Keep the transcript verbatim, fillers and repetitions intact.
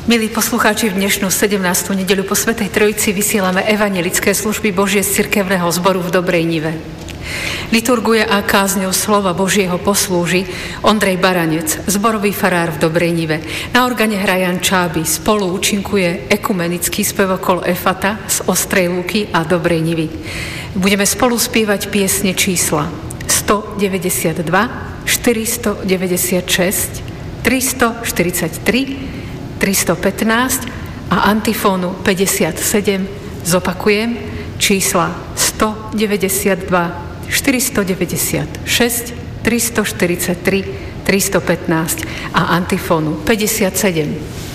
Milí poslucháči, v dnešnú sedemnástu nedeľu po Svätej Trojici vysielame evanjelické služby Božie z cirkevného zboru v Dobrej Nive. Liturguje a kázňou slova Božieho poslúži Ondrej Baranec, zborový farár v Dobrej Nive. Na organe hra Jan Čáby, spolu účinkuje ekumenický spevokol Efata z Ostrej Lúky a Dobrej Nivy. Budeme spolu spievať piesne čísla stodeväťdesiatdva, štyristodeväťdesiatšesť, tristoštyridsaťtri, tristopätnásť a antifónu päťdesiatsedem. Zopakujem čísla stodeväťdesiatdva, štyristodeväťdesiatšesť, tristoštyridsaťtri, tristopätnásť a antifónu päťdesiatsedem.